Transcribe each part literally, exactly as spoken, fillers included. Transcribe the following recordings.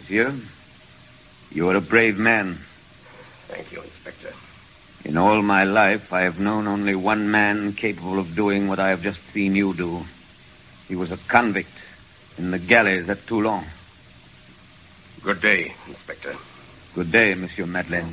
Monsieur, you are a brave man. Thank you, Inspector. In all my life, I have known only one man capable of doing what I have just seen you do. He was a convict in the galleys at Toulon. Good day, Inspector. Good day, Monsieur Madeleine.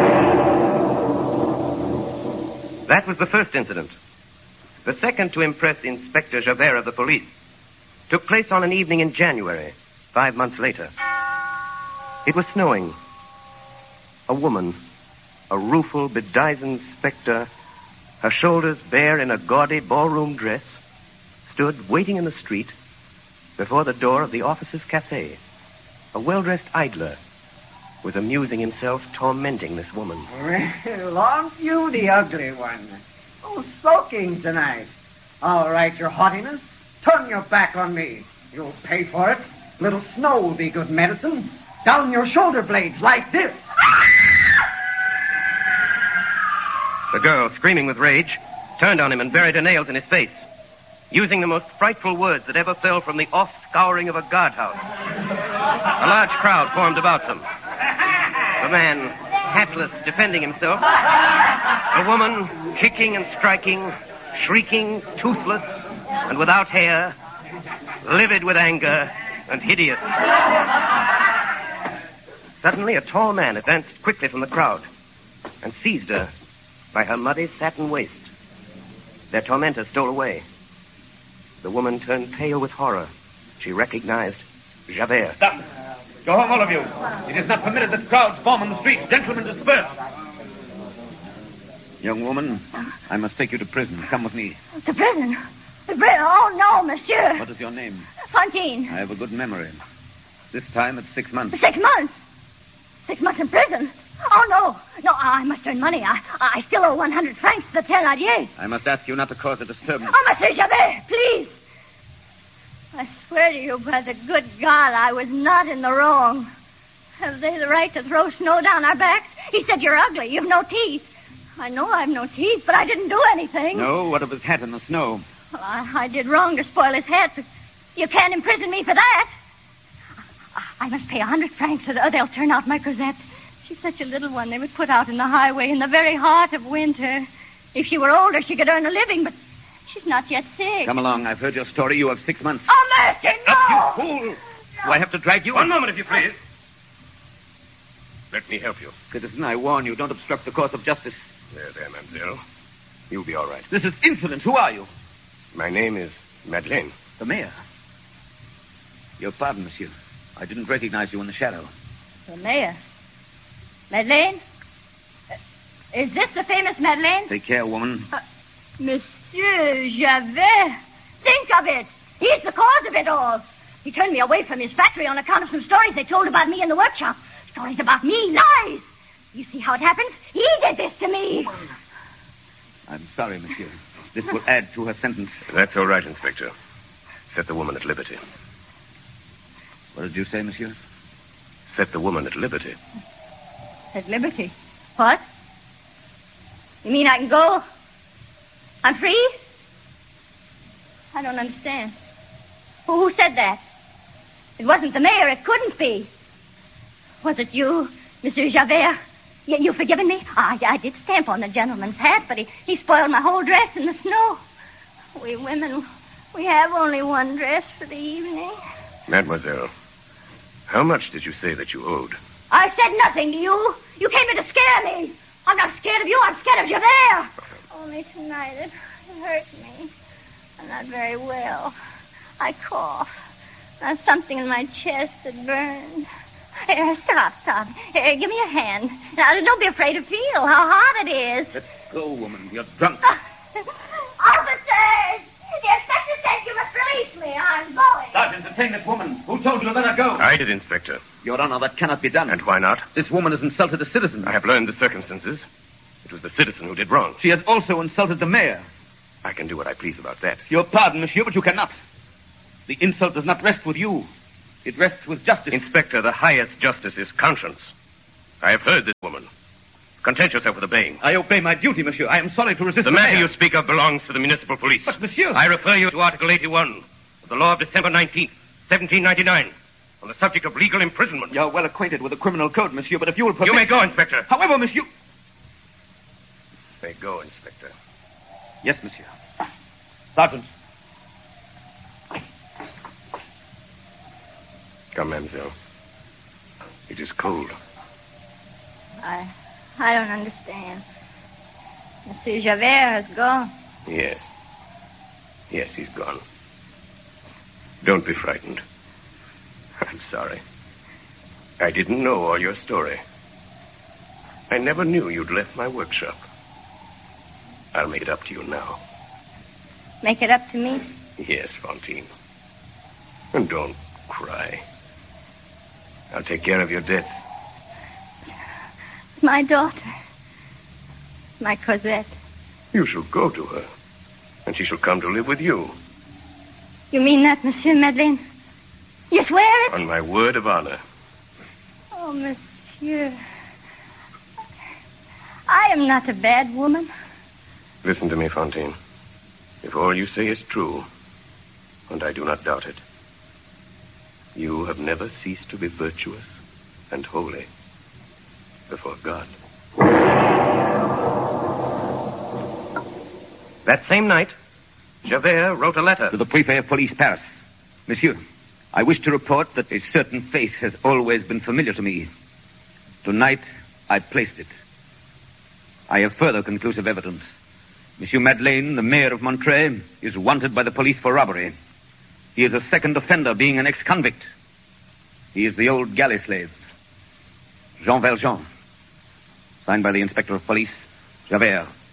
That was the first incident. The second, to impress Inspector Javert of the police, took place on an evening in January, five months later. It was snowing. A woman, a rueful, bedizened spectre, her shoulders bare in a gaudy ballroom dress, stood waiting in the street before the door of the officers' cafe. A well-dressed idler was amusing himself tormenting this woman. Well, aren't you the ugly one? Oh, sulking tonight. All right, your haughtiness. Turn your back on me. You'll pay for it. A little snow will be good medicine. Down your shoulder blades like this. The girl, screaming with rage, turned on him and buried her nails in his face, using the most frightful words that ever fell from the off-scouring of a guardhouse. A large crowd formed about them. The man, hatless, defending himself. The woman, kicking and striking, shrieking, toothless, and without hair, livid with anger and hideous. Suddenly, a tall man advanced quickly from the crowd and seized her by her muddy satin waist. Their tormentor stole away. The woman turned pale with horror. She recognized Javert. Stop. Go home, all of you. It is not permitted that crowds form on the streets. Gentlemen, disperse. Young woman, I must take you to prison. Come with me. To prison? To prison? Oh, no, monsieur. What is your name? Fantine. I have a good memory. This time it's six months. Six months? Six months in prison? Oh, no. No, I must earn money. I I still owe one hundred francs to the Thénardier. I must ask you not to cause a disturbance. Oh, Monsieur Javert, please. I swear to you by the good God, I was not in the wrong. Have they the right to throw snow down our backs? He said you're ugly. You've no teeth. I know I've no teeth, but I didn't do anything. No? What of his hat in the snow? Well, I, I did wrong to spoil his hat, but you can't imprison me for that. I, I must pay a hundred francs or they'll turn out my Cosette. She's such a little one. They would put out in the highway in the very heart of winter. If she were older, she could earn a living, but she's not yet sick. Come along. I've heard your story. You have six months. Oh, mercy, no! Up, you fool! Do I have to drag you? One moment, if you please. Let me help you. Citizen, I warn you, don't obstruct the course of justice. There, there, mademoiselle. You'll be all right. This is insolent. Who are you? My name is Madeleine. The mayor. Your pardon, monsieur. I didn't recognize you in the shadow. The mayor? Madeleine? Uh, is this the famous Madeleine? Take care, woman. Uh, Monsieur Javert. Think of it. He's the cause of it all. He turned me away from his factory on account of some stories they told about me in the workshop. Stories about me. Lies. You see how it happens? He did this to me. I'm sorry, monsieur. This will add to her sentence. That's all right, Inspector. Set the woman at liberty. What did you say, monsieur? Set the woman at liberty. At liberty? What? You mean I can go? I'm free? I don't understand. Who, who said that? It wasn't the mayor. It couldn't be. Was it you, Monsieur Javert? You, you forgiven me? I, I did stamp on the gentleman's hat, but he, he spoiled my whole dress in the snow. We women, we have only one dress for the evening. Mademoiselle, how much did you say that you owed? I said nothing to you. You came here to scare me. I'm not scared of you. I'm scared of Javert. Only tonight it hurt me. I'm not very well. I cough. There's something in my chest that burns. Here, stop, stop. Here, give me a hand. Now, don't be afraid to feel how hot it is. Let's go, woman. You're drunk. Officers! The inspector says you must release me. I'm going. Sergeant, detain this woman. Who told you to let her go? I did, Inspector. Your Honor, that cannot be done. And why not? This woman has insulted a citizen. I have learned the circumstances. It was the citizen who did wrong. She has also insulted the mayor. I can do what I please about that. Your pardon, monsieur, but you cannot. The insult does not rest with you. It rests with justice. Inspector, the highest justice is conscience. I have heard this woman. Content yourself with obeying. I obey my duty, monsieur. I am sorry to resist the the matter mayor. you speak of belongs to the municipal police. But, monsieur... I refer you to Article eighty-one of the law of December nineteenth, seventeen ninety-nine, on the subject of legal imprisonment. You're well acquainted with the criminal code, monsieur, but if you will permit... You may go, Inspector. However, monsieur... May go, Inspector. Yes, monsieur. Sergeant. Come, mademoiselle. It is cold. I... I don't understand. Monsieur Javert has gone. Yes. Yes, he's gone. Don't be frightened. I'm sorry. I didn't know all your story. I never knew you'd left my workshop. I'll make it up to you now. Make it up to me? Yes, Fantine. And don't cry. I'll take care of your debts. My daughter. My Cosette. You shall go to her, and she shall come to live with you. You mean that, Monsieur Madeleine? You swear it? On my word of honor. Oh, monsieur. I am not a bad woman. Listen to me, Fantine. If all you say is true, and I do not doubt it, you have never ceased to be virtuous and holy before God. That same night, Javert wrote a letter To the Prefect of Police, Paris. Monsieur, I wish to report that a certain face has always been familiar to me. Tonight, I placed it. I have further conclusive evidence. Monsieur Madeleine, the mayor of Montreuil, is wanted by the police for robbery. He is a second offender, being an ex-convict. He is the old galley slave, Jean Valjean. Signed by the Inspector of Police, Javert.